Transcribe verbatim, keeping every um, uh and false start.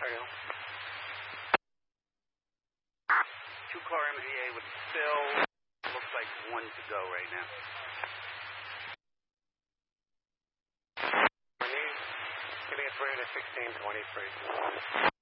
Ariel. Two car M V A with Phil. Looks like one to go right now. Give me a three to sixteen twenty-three.